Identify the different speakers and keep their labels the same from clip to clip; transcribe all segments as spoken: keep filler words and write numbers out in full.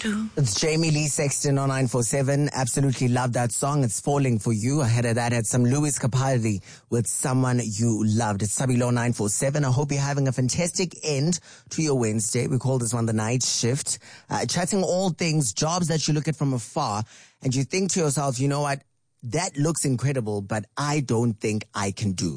Speaker 1: do.
Speaker 2: It's Jamie Lee Sexton on nine four seven. Absolutely love that song. It's Falling for You. Ahead of that had some Louis Capaldi with Someone You Loved. It's Sabilo nine four seven. I hope you're having a fantastic end to your Wednesday. We call this one the night shift. Uh, chatting all things, jobs that you look at from afar and you think to yourself, you know what? That looks incredible, but I don't think I can do.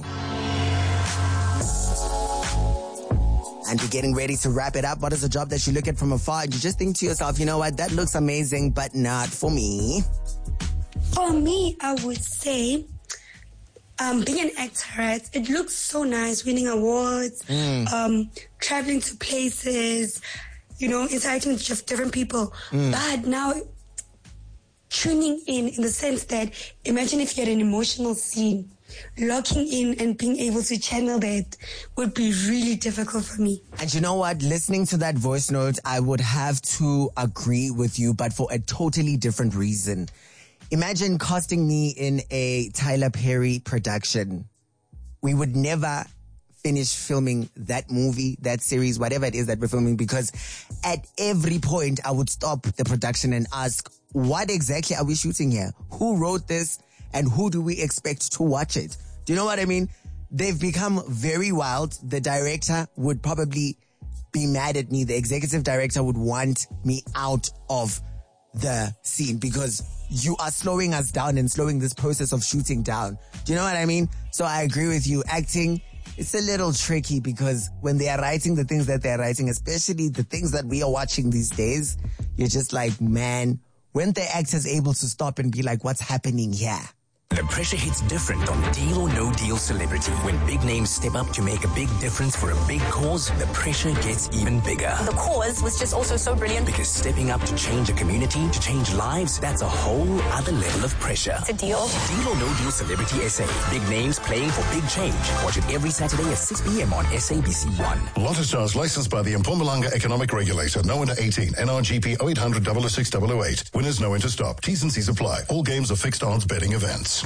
Speaker 2: And you're getting ready to wrap it up. What is a job that you look at from afar and you just think to yourself, you know what, that looks amazing, but not for me?
Speaker 3: For me, I would say um, being an actor, right? It looks so nice, winning awards, mm. um, traveling to places, you know, interacting with different people. Mm. But now, tuning in in the sense that, imagine if you had an emotional scene, locking in and being able to channel that would be really difficult for me.
Speaker 2: And you know what? Listening to that voice note, I would have to agree with you, but for a totally different reason. Imagine casting me in a Tyler Perry production. We would never finish filming that movie, that series, whatever it is that we're filming, because at every point I would stop the production and ask, what exactly are we shooting here? Who wrote this? And who do we expect to watch it? Do you know what I mean? They've become very wild. The director would probably be mad at me. The executive director would want me out of the scene because you are slowing us down and slowing this process of shooting down. Do you know what I mean? So I agree with you. Acting, it's a little tricky because when they are writing the things that they're writing, especially the things that we are watching these days, you're just like, man, when the actor's able to stop and be like, what's happening here?
Speaker 4: The pressure hits different on Deal or No Deal Celebrity. When big names step up to make a big difference for a big cause, the pressure gets even bigger.
Speaker 5: The cause was just also so brilliant.
Speaker 4: Because stepping up to change a community, to change lives, that's a whole other level of pressure.
Speaker 5: It's a deal.
Speaker 4: Deal or No Deal Celebrity S A. Big names playing for big change. Watch it every Saturday at six p.m. on S A B C one.
Speaker 6: Lotto Stars licensed by the Mpumalanga Economic Regulator. No under eighteen. N R G P oh eight hundred, oh oh six oh oh eight. Winners know when to stop. T's and C's apply. All games are fixed odds betting events.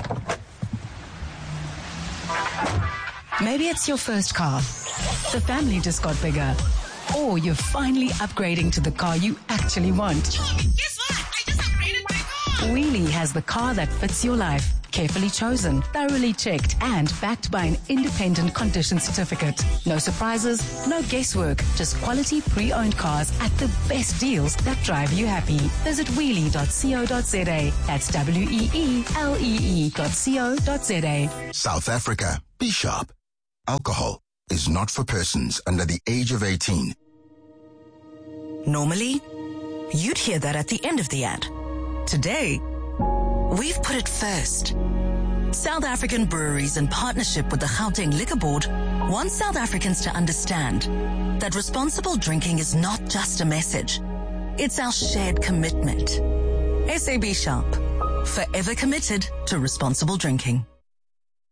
Speaker 7: Maybe it's your first car. The family just got bigger. Or you're finally upgrading to the car you actually want.
Speaker 1: Guess what? I just upgraded my car.
Speaker 7: Wheelie has the car that fits your life. Carefully chosen, thoroughly checked, and backed by an independent condition certificate. No surprises, no guesswork, just quality pre-owned cars at the best deals that drive you happy. Visit wheelie dot co dot za. That's W E E L E E dot co dot za.
Speaker 8: South Africa. Be sharp. Alcohol is not for persons under the age of eighteen.
Speaker 9: Normally, you'd hear that at the end of the ad. Today, we've put it first. South African breweries, in partnership with the Gauteng Liquor Board, want South Africans to understand that responsible drinking is not just a message. It's our shared commitment. S A B Sharp, forever committed to responsible drinking.